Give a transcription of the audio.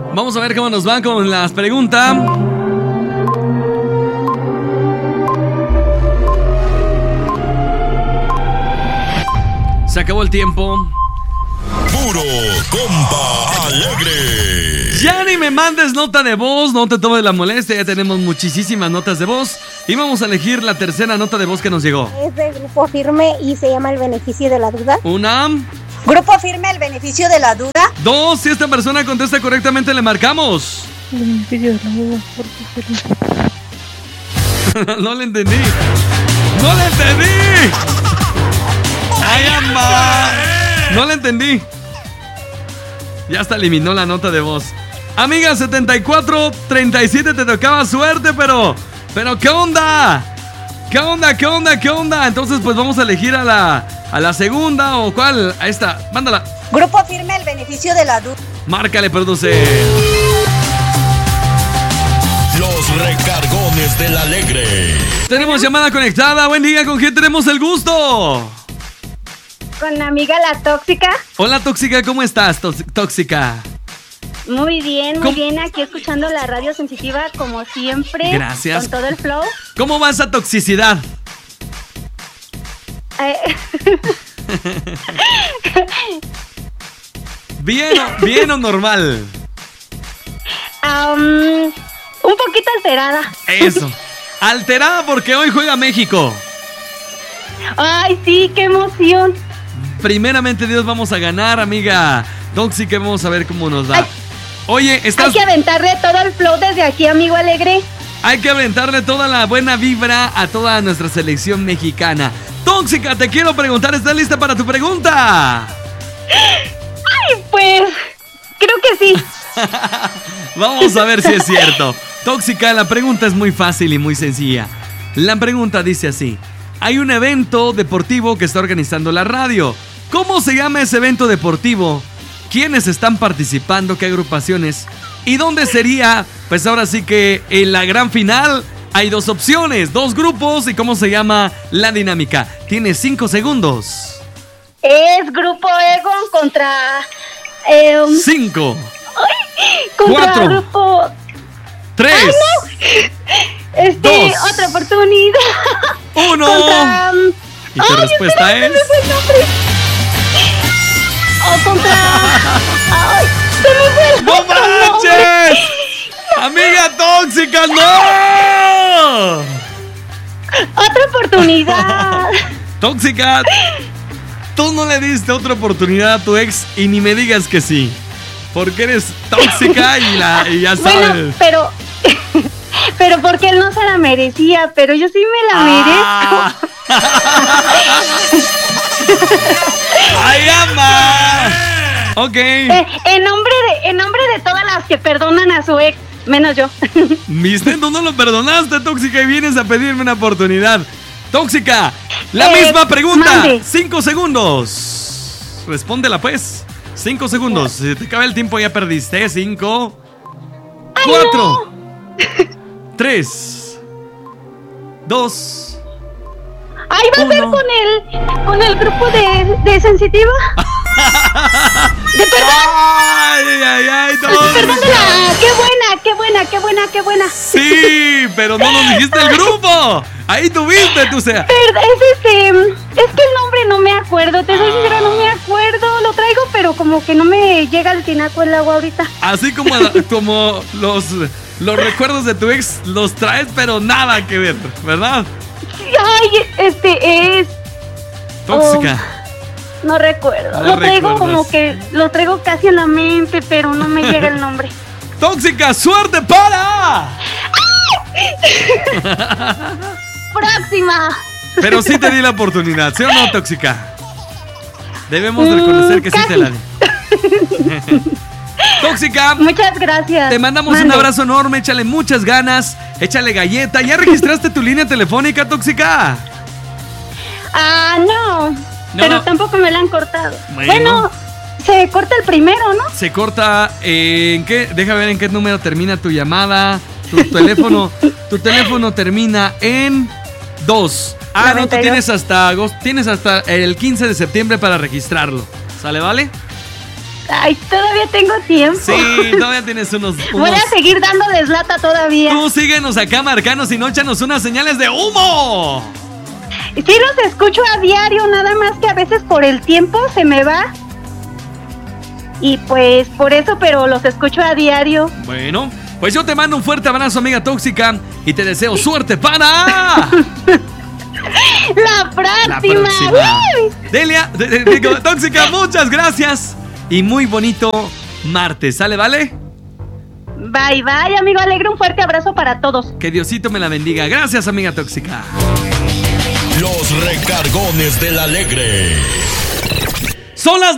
Vamos a ver cómo nos va con las preguntas. Se acabó el tiempo. Puro compa alegre. Ya ni me mandes nota de voz, no te tomes la molestia, ya tenemos muchísimas notas de voz y vamos a elegir la tercera nota de voz que nos llegó. Es de Grupo Firme y se llama El Beneficio de la Duda. Una. Grupo Firme, El Beneficio de la Duda. Dos, si esta persona contesta correctamente le marcamos. El Beneficio de la Duda, No le entendí. ¡No le entendí! ¡Ay, amba! No le entendí. Ya hasta eliminó la nota de voz. Amiga 7437, te tocaba suerte, pero ¿qué onda? ¿Qué onda? Entonces pues vamos a elegir a la segunda o cuál. Ahí está, mándala. Grupo Firme, El Beneficio de la Duda. Márcale, produce. Los recargones del alegre. Tenemos llamada conectada. Buen día, ¿con quién tenemos el gusto? Con la amiga La Tóxica. Hola, Tóxica, ¿cómo estás, Tóxica? Muy bien, aquí escuchando la radio sensitiva como siempre. Gracias. Con todo el flow. ¿Cómo va esa toxicidad? ¿Bien o normal? Un poquito alterada. Eso. Alterada porque hoy juega México. Ay, sí, qué emoción. Primeramente Dios, vamos a ganar, amiga Tóxica, vamos a ver cómo nos va. Oye, hay que aventarle todo el flow desde aquí, amigo alegre. Hay que aventarle toda la buena vibra a toda nuestra selección mexicana. Tóxica, te quiero preguntar, ¿estás lista para tu pregunta? Ay, pues, creo que sí. Vamos a ver si es cierto. Tóxica, la pregunta es muy fácil y muy sencilla. La pregunta dice así: hay un evento deportivo que está organizando la radio. ¿Cómo se llama ese evento deportivo? ¿Quiénes están participando? ¿Qué agrupaciones? ¿Y dónde sería? Pues ahora sí que en la gran final hay dos opciones, dos grupos. ¿Y cómo se llama la dinámica? Tienes 5 segundos. Es Grupo Egon contra... 5 contra 4 Grupo... 3 ¡Ay, no! 2 Otra oportunidad. 1 Contra... Y tu respuesta es... O contra... ¡Ay! ¡Se me fue el ¡No otro nombre! manches! ¡Amiga Tóxica, no! ¡Otra oportunidad! Tóxica, tú no le diste otra oportunidad a tu ex y ni me digas que sí. Porque eres tóxica y ya sabes. Bueno, pero porque él no se la merecía, pero yo sí me la merezco. ¡Ay, ama! Ok. En nombre de todas las que perdonan a su ex, menos yo. ¿Viste? Tú no lo perdonaste, Tóxica, y vienes a pedirme una oportunidad. Tóxica, la misma pregunta. Mande. 5 segundos. Respóndela, pues. 5 segundos. Si te acaba el tiempo, ya perdiste. 5 4 3 2 Ahí va a ser con el grupo de sensitiva. De perdón. Ay, Perdón, qué buena. Sí, pero no nos dijiste el grupo. Ahí tuviste, tú sea. Es que el nombre no me acuerdo, te soy sincera, no me acuerdo. Lo traigo, pero como que no me llega al tinaco el agua ahorita. Así como los recuerdos de tu ex los traes, pero nada que ver, ¿verdad? Ay, es... Tóxica. No recuerdo. No Lo traigo recuerdas. como que lo traigo casi en la mente, pero no me llega el nombre. Tóxica, suerte para. Próxima. Pero sí te di la oportunidad, ¿sí o no, Tóxica? Debemos reconocer que sí te la di. Tóxica, muchas gracias. te mandamos un abrazo enorme, échale muchas ganas, échale galleta. ¿Ya registraste tu línea telefónica, Tóxica? No, pero tampoco me la han cortado. Bueno, se corta el primero, ¿no? Se corta en qué, déjame ver en qué número termina tu llamada. Tu teléfono termina en 2. Ah, 92. No, tú tienes hasta el 15 de septiembre para registrarlo. ¿Sale, vale? Ay, todavía tengo tiempo. Sí, todavía tienes unos... Voy a seguir dándoles lata todavía. Tú síguenos acá, marcanos y no échanos unas señales de humo. Sí los escucho a diario, nada más que a veces por el tiempo se me va. Y pues por eso, pero los escucho a diario. Bueno, pues yo te mando un fuerte abrazo, amiga tóxica, y te deseo suerte para... La próxima. Delia, tóxica, muchas gracias. Y muy bonito martes, ¿sale, vale? Bye, bye, amigo alegre, un fuerte abrazo para todos. Que Diosito me la bendiga. Gracias, amiga tóxica. Los recargones del alegre. Son las